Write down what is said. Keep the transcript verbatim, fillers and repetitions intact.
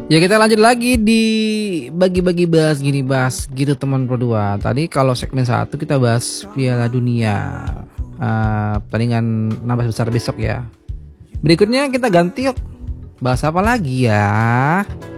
Ya kita lanjut lagi di bagi-bagi bahas gini bahas gitu teman Pro dua. Tadi kalau segmen satu kita bahas Piala Dunia. Eh, pertandingan enam belas besar besok ya. Berikutnya kita ganti yuk. Bahas apa lagi ya?